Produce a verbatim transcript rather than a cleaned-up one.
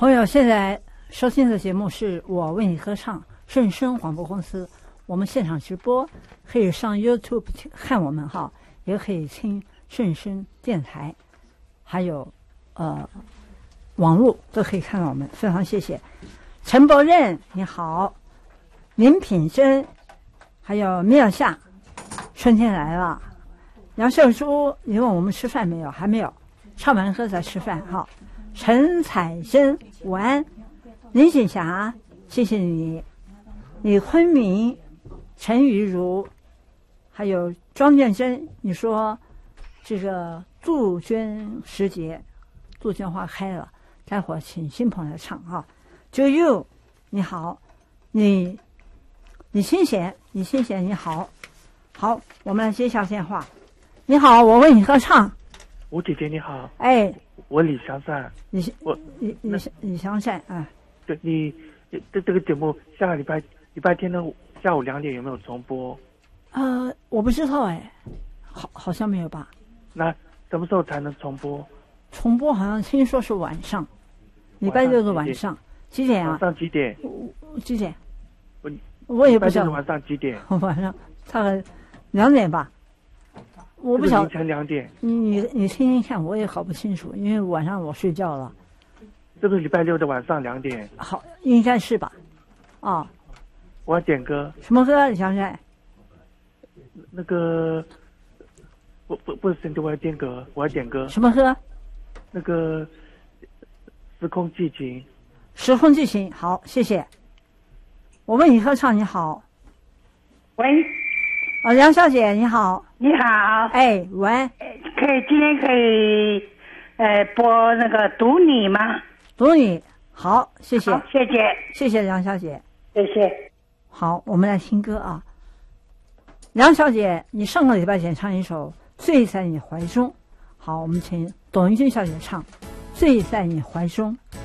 朋友现在收听的节目是我为你歌唱，顺声广播公司，我们现场直播，可以上 YouTube 看我们哈，也可以听顺声电台，还有呃网络都可以看到我们，非常谢谢。陈伯任你好，林品珍，还有米尔夏，春天来了。杨秀珠，你问我们吃饭没有？还没有，唱完歌再吃饭哈。陈彩珍，午安。林锦霞，谢谢你。李坤明，陈瑜如，还有庄建珍，你说这个杜鹃时节，杜鹃花开了，待会儿请新朋友来唱哈。To you， 你好，你李清贤，李清贤你好，好，我们来接一下电话。你好，我为你歌唱。 吴姐姐你好。 哎， 我李祥善。 李我李李李祥善啊。 对，你这这个节目下个礼拜礼拜天的下午两点有没有重播？ 呃，我不知道哎，好好像没有吧。 那什么时候才能重播？ 重播好像听说是晚上，礼拜六的晚上。几点啊？ 晚上几点？ 几点？ 我我也不知道。 晚上几点？ 晚上大概两点吧。我不晓得。 凌晨两点。 你你你听听看，我也搞不清楚，因为晚上我睡觉了。 这个礼拜六的晚上两点。 好，应该是吧？啊。 我要点歌。 什么歌？你想想。 那个，不不不是，我要点歌，我要点歌。 什么歌？ 那个，时空激情。 时空激情，好，谢谢。我为你歌唱，你好。 喂。 啊，梁小姐，你好。 你好。 哎，喂。 可以，今天可以，呃，播那个《读你》吗？ 读你，好，谢谢。 好，谢谢。 谢谢梁小姐。 谢谢。 好，我们来听歌啊。梁小姐，你上个礼拜演唱一首《醉在你怀中》，好，我们请董玉君小姐唱《醉在你怀中》。